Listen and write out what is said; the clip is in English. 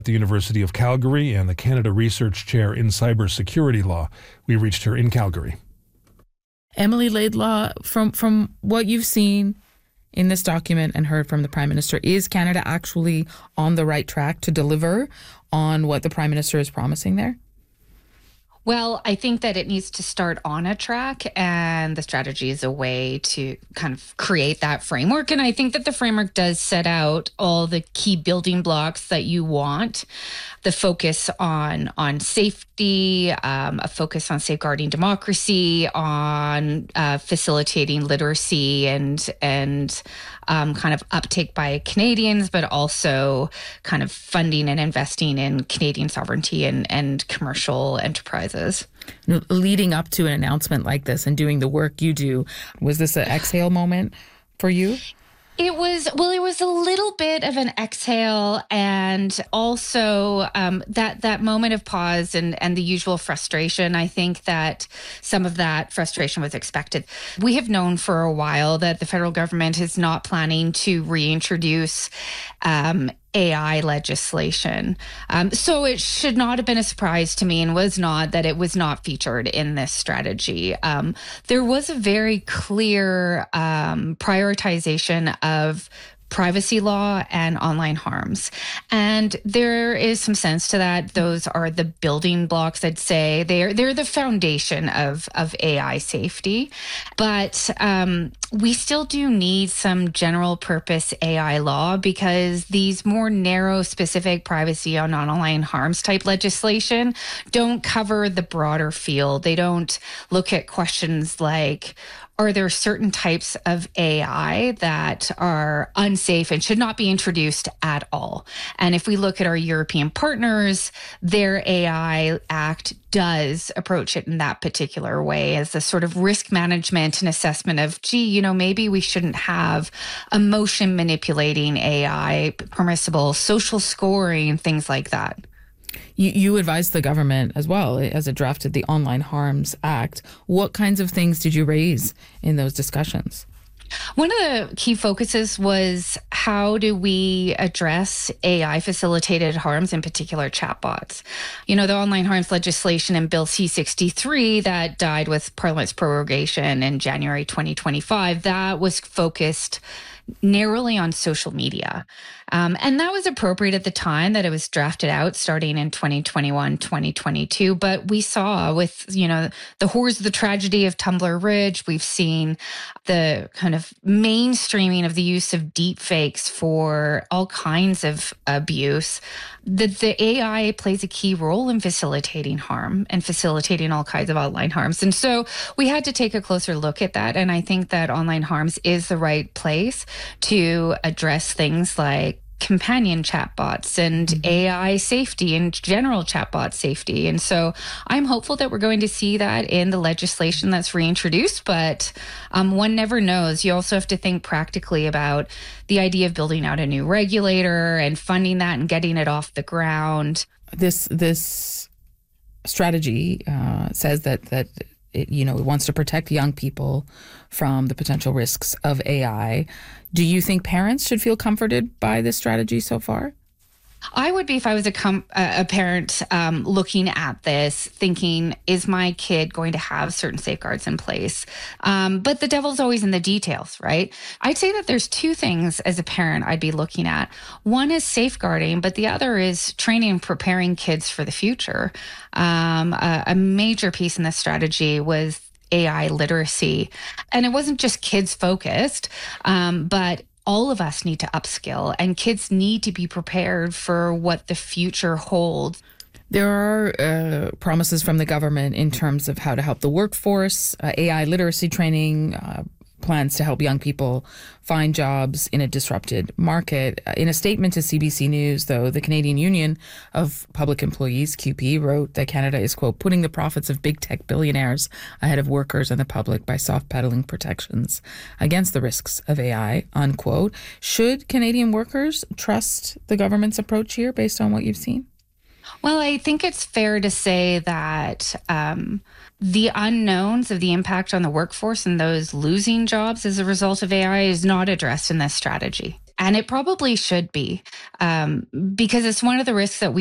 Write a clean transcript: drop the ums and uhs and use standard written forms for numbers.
the University of Calgary and the Canada Research Chair in Cybersecurity Law. We reached her in Calgary. Emily Laidlaw, from what you've seen in this document and heard from the Prime Minister, is Canada actually on the right track to deliver on what the Prime Minister is promising there? Well, I think that it needs to start on a track, and the strategy is a way to kind of create that framework. And I think that the framework does set out all the key building blocks that you want. The focus on safety, a focus on safeguarding democracy, on facilitating literacy and kind of uptake by Canadians, but also kind of funding and investing in Canadian sovereignty and commercial enterprises. Leading up to an announcement like this and doing the work you do, was this an exhale moment for you? It was a little bit of an exhale, and also that moment of pause and the usual frustration. I think that some of that frustration was expected. We have known for a while that the federal government is not planning to reintroduce AI legislation. So it should not have been a surprise to me, and was not, that it was not featured in this strategy. There was a very clear prioritization of privacy law and online harms. And there is some sense to that. Those are the building blocks, I'd say. They're the foundation of AI safety. But we still do need some general purpose AI law, because these more narrow, specific privacy on online harms type legislation don't cover the broader field. They don't look at questions like, are there certain types of AI that are unsafe and should not be introduced at all? And if we look at our European partners, their AI Act does approach it in that particular way, as a sort of risk management and assessment of, maybe we shouldn't have emotion manipulating AI, permissible social scoring, things like that. You advised the government as well as it drafted the Online Harms Act. What kinds of things did you raise in those discussions? One of the key focuses was, how do we address AI-facilitated harms, in particular chatbots? The online harms legislation in Bill C-63 that died with Parliament's prorogation in January 2025, that was focused narrowly on social media. And that was appropriate at the time that it was drafted out, starting in 2021, 2022. But we saw with, the horrors of the tragedy of Tumblr Ridge, we've seen the kind of mainstreaming of the use of deep fakes for all kinds of abuse. The AI plays a key role in facilitating harm and facilitating all kinds of online harms. And so we had to take a closer look at that. And I think that online harms is the right place to address things like companion chatbots and AI safety and general chatbot safety. And so I'm hopeful that we're going to see that in the legislation that's reintroduced, but one never knows. You also have to think practically about the idea of building out a new regulator and funding that and getting it off the ground. This strategy says that it wants to protect young people from the potential risks of AI. Do you think parents should feel comforted by this strategy so far? I would be if I was a parent looking at this, thinking, is my kid going to have certain safeguards in place? But the devil's always in the details, right? I'd say that there's two things as a parent I'd be looking at. One is safeguarding, but the other is training and preparing kids for the future. A major piece in this strategy was AI literacy. And it wasn't just kids focused, but all of us need to upskill, and kids need to be prepared for what the future holds. There are promises from the government in terms of how to help the workforce, AI literacy training, plans to help young people find jobs in a disrupted market. In a statement to CBC News, though, the Canadian Union of Public Employees, CUPE, wrote that Canada is, quote, putting the profits of big tech billionaires ahead of workers and the public by soft-pedaling protections against the risks of AI, unquote. Should Canadian workers trust the government's approach here based on what you've seen? Well, I think it's fair to say that the unknowns of the impact on the workforce and those losing jobs as a result of AI is not addressed in this strategy. And it probably should be, because it's one of the risks that we